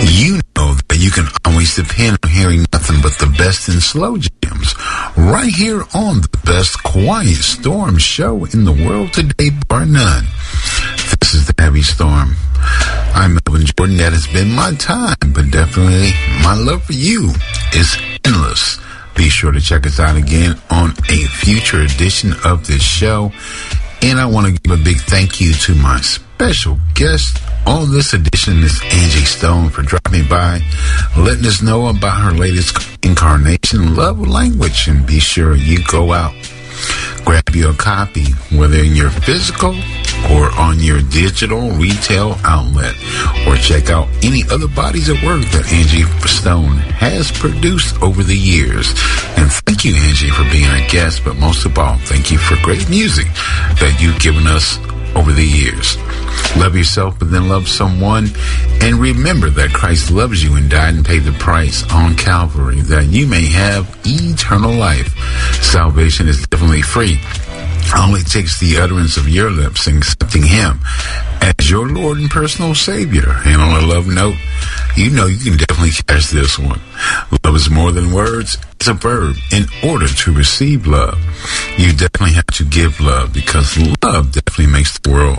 You know that you can always depend on hearing nothing but the best in slow jams right here on the best Quiet Storm show in the world today, bar none. This is the Heavy Storm. I'm Melvin Jordan. That has been my time, but definitely my love for you is endless. Be sure to check us out again on a future edition of this show. And I want to give a big thank you to my special guest on this edition, Miss Angie Stone, for dropping by, letting us know about her latest incarnation, Love Language. And be sure you go out, grab your copy, whether in your physical or on your digital retail outlet, or check out any other bodies of work that Angie Stone has produced over the years. And thank you, Angie, for being our guest, but most of all, thank you for great music that you've given us over the years. Love yourself, but then love someone. And remember that Christ loves you and died and paid the price on Calvary that you may have eternal life. Salvation is definitely free. All it takes the utterance of your lips and accepting Him as your Lord and personal Savior. And on a love note, you know you can definitely catch this one. Love is more than words. It's a verb. In order to receive love, you definitely have to give love, because love definitely makes the world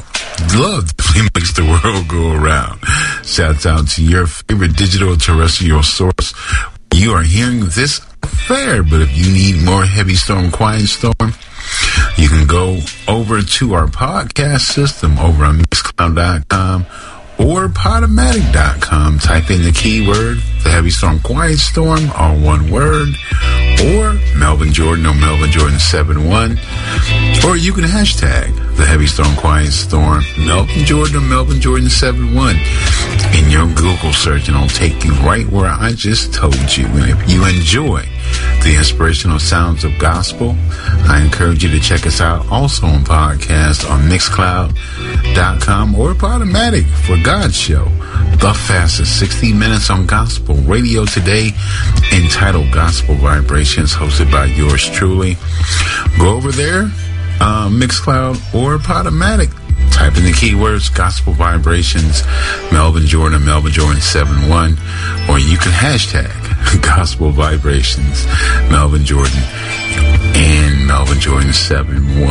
go around. Shouts out to your favorite digital terrestrial source. You are hearing this affair, but if you need more Heavy Storm, Quiet Storm, you can go over to our podcast system over on Mixcloud.com or Podomatic.com. Type in the keyword, the Heavy Storm, Quiet Storm, all one word, or Melvin Jordan or Melvin Jordan 71, or you can hashtag the Heavy Storm, Quiet Storm, Melvin Jordan or Melvin Jordan 71 in your Google search, and it'll take you right where I just told you. And if you enjoy the inspirational sounds of gospel, I encourage you to check us out also on podcast on Mixcloud.com or Podomatic for God's show, the fastest 60 minutes on gospel radio today, entitled Gospel Vibrations, hosted by yours truly. Go over there, Mixcloud or Podomatic. Type in the keywords Gospel Vibrations, Melvin Jordan, Melvin Jordan 71, or you can hashtag Gospel Vibrations, Melvin Jordan and Melvin Jordan 71.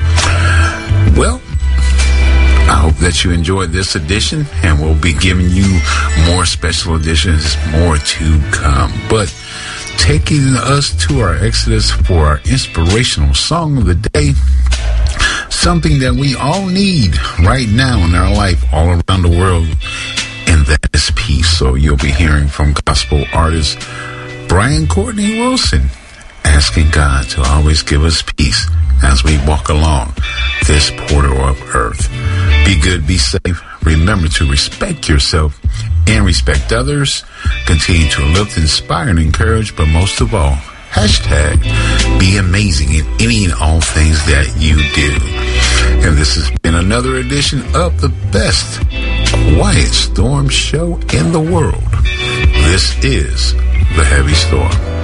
Well, I hope that you enjoyed this edition, and we'll be giving you more special editions, more to come. But taking us to our exodus for our inspirational song of the day, something that we all need right now in our life all around the world, and that is peace. So you'll be hearing from gospel artist Brian Courtney Wilson, asking God to always give us peace as we walk along this portal of earth. Be good, be safe. Remember to respect yourself and respect others. Continue to lift, inspire, and encourage, but most of all, hashtag be amazing in any and all things that you do. And this has been another edition of the best Quiet Storm show in the world. This is the Heavy Storm.